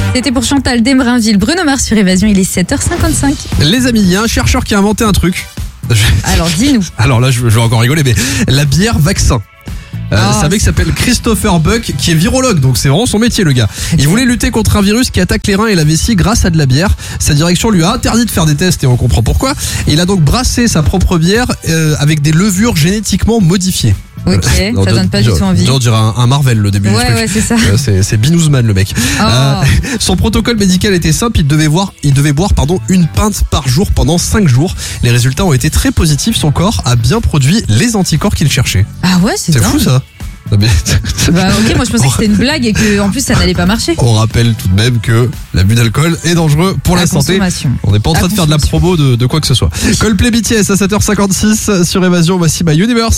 C'était pour Chantal Desbrinville, Bruno Mars sur Évasion, il est 7h55. Les amis, il y a un chercheur qui a inventé un truc. Alors dis-nous. Alors là, je vais encore rigoler, mais la bière vaccin. C'est un mec qui s'appelle Christopher Buck, qui est virologue, donc c'est vraiment son métier, le gars. Il voulait lutter contre un virus qui attaque les reins et la vessie grâce à de la bière. Sa direction lui a interdit de faire des tests et on comprend pourquoi. Il a donc brassé sa propre bière avec des levures génétiquement modifiées. Ok, ça donne pas du tout envie. On dirait un Marvel, le début du truc. Ouais, c'est ça. C'est Binouzman, le mec. Son protocole médical était simple, il devait boire une pinte par jour pendant 5 jours. Les résultats ont été très positifs, son corps a bien produit les anticorps qu'il cherchait. Ah ouais, c'est fou ça. Bah ok, moi je pensais que c'était une blague et que en plus ça n'allait pas marcher. On rappelle tout de même que l'abus d'alcool est dangereux pour la santé. On n'est pas en train de faire de la promo de quoi que ce soit. Coldplay BTS à 7h56 sur Évasion, voici My Universe.